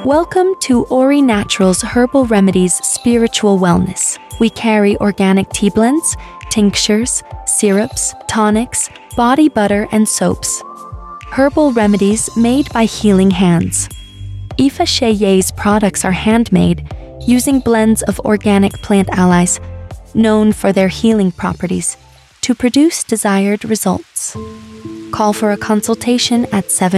Welcome to Ori Naturals Herbal Remedies Spiritual Wellness. We carry organic tea blends, tinctures, syrups, tonics, body butter, and soaps. Herbal remedies made by healing hands. Ifa Sheye's products are handmade using blends of organic plant allies, known for their healing properties, to produce desired results. Call for a consultation at 7